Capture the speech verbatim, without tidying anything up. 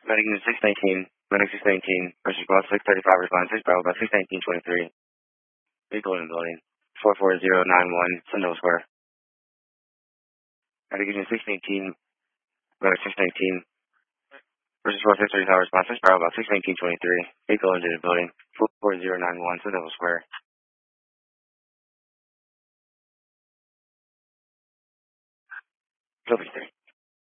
Medic unit six nineteen, Medic six nineteen, first response six thirty-five, response six Bravo, about six nineteen twenty-three. Vehicle in the building, four four zero nine one, Sentinel Square. Medic unit six nineteen, Medic six nineteen, first response six thirty-five, response six Bravo, about six nineteen twenty-three. Vehicle into the building, four four zero nine one, Sentinel Square. Copy three.